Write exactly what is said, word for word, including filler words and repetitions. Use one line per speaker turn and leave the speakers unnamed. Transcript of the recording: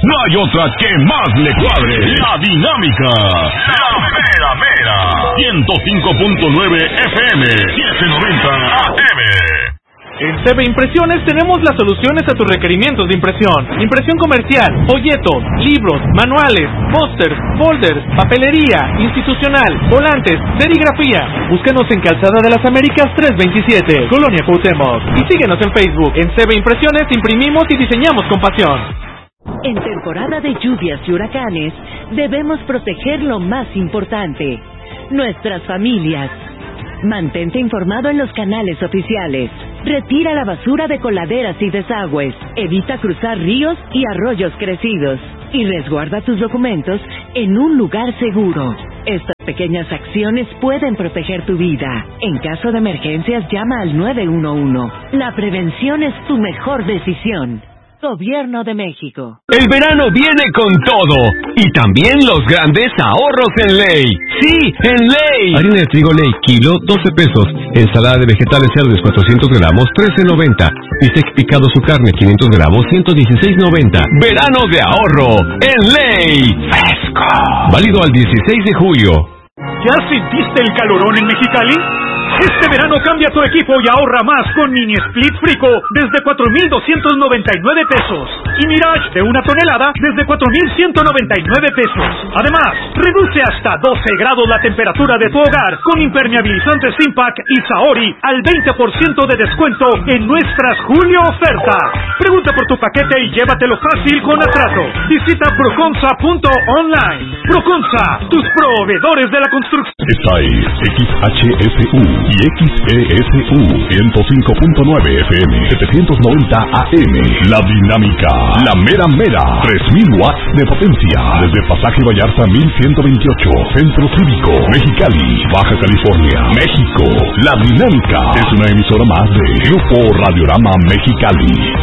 No hay otra que más le cuadre. La Dinámica. La mera mera. ciento cinco punto nueve F M. setecientos noventa A M.
En C B Impresiones tenemos las soluciones a tus requerimientos de impresión. Impresión comercial, folletos, libros, manuales, pósters, folders, papelería, institucional, volantes, serigrafía. Búscanos en Calzada de las Américas trescientos veintisiete, Colonia Cuauhtémoc. Y síguenos en Facebook. En C B Impresiones imprimimos y diseñamos con pasión.
En temporada de lluvias y huracanes, debemos proteger lo más importante, nuestras familias. Mantente informado en los canales oficiales. Retira la basura de coladeras y desagües. Evita cruzar ríos y arroyos crecidos. Y resguarda tus documentos en un lugar seguro. Estas pequeñas acciones pueden proteger tu vida. En caso de emergencias, llama al nueve uno uno. La prevención es tu mejor decisión. Gobierno de México.
El verano viene con todo. Y también los grandes ahorros en Ley. ¡Sí, en Ley!
Harina de trigo Ley, kilo, doce pesos. Ensalada de vegetales cerdos, cuatrocientos gramos, trece noventa. Bistec picado su carne, quinientos gramos, ciento dieciséis noventa.
Verano de ahorro en Ley.
¡Fresco! Válido al dieciséis de julio.
¿Ya sentiste el calorón en Mexicali? Este verano cambia tu equipo y ahorra más con Mini Split Frico desde cuatro mil doscientos noventa y nueve pesos y Mirage de una tonelada desde cuatro mil ciento noventa y nueve pesos. Además, reduce hasta doce grados la temperatura de tu hogar con impermeabilizantes Impact y Saori al veinte por ciento de descuento en nuestras Julio ofertas. Pregunta por tu paquete y llévatelo fácil con atraso. Visita proconsa punto online. Proconsa, tus proveedores de la construcción.
Esta es X H S U y X E S U ciento cinco punto nueve F M, setecientos noventa A M. La Dinámica, la mera mera, tres mil watts de potencia. Desde Pasaje Vallarta mil ciento veintiocho, Centro Cívico, Mexicali, Baja California, México. La Dinámica es una emisora más de Grupo Radiorama Mexicali.